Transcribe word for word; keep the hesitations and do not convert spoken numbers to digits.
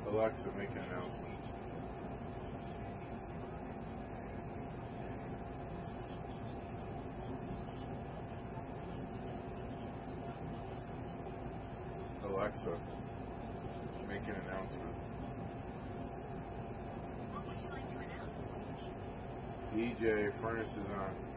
Alexa, make an announcement. Alexa, make an announcement. What would you like to announce? D J, furnace is on.